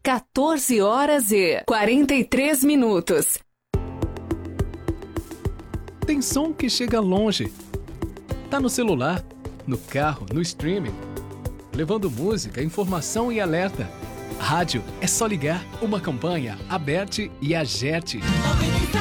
14 horas e 43 minutos. Tem som que chega longe. Tá no celular, no carro, no streaming. Levando música, informação e alerta. Rádio é só ligar. Uma campanha, Aberte e Agerte.